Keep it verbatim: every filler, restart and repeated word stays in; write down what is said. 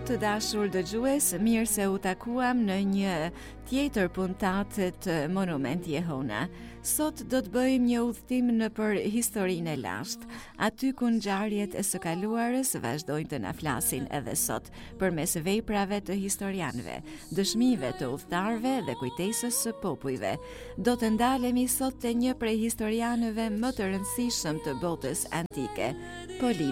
të dashur dëgjues, mirë se u takuam në një tjetër puntate të Monument Jehona. Sot do të bëjmë një udhëtim në për historinë e lashtë, aty ku ngjarjet e së kaluarës vazhdojnë të na flasin edhe sot, përmes veprave të historianëve, dëshmive të udhëtarëve dhe kujtesës së popujve. Do të ndalemi sot te një prej historianëve më të rëndësishëm të botës antike, Polibio.